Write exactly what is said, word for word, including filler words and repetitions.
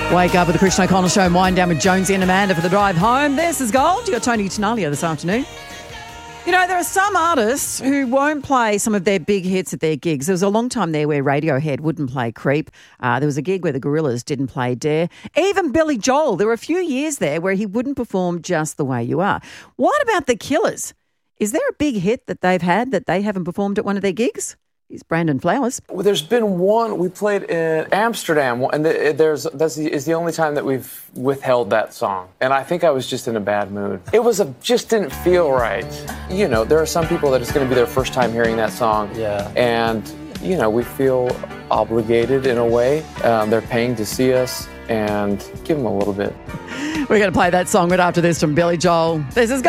Wake up with the Christian O'Connell Show and wind down with Jonesy and Amanda for the drive home. This is Gold. You got Tony Tenalia this afternoon. You know, there are some artists who won't play some of their big hits at their gigs. There was a long time there where Radiohead wouldn't play Creep. Uh, there was a gig where the Gorillaz didn't play Dare. Even Billy Joel, there were a few years there where he wouldn't perform Just the Way You Are. What about the Killers? Is there a big hit that they've had that they haven't performed at one of their gigs? He's Brandon Flowers. Well, there's been one. We played in Amsterdam, and the, there's that's the, is the only time that we've withheld that song. And I think I was just in a bad mood. It was a just didn't feel right. You know, there are some people that it's going to be their first time hearing that song. Yeah. And you know, we feel obligated in a way. Um, they're paying to see us, and give them a little bit. We're going to play that song right after this from Billy Joel. This is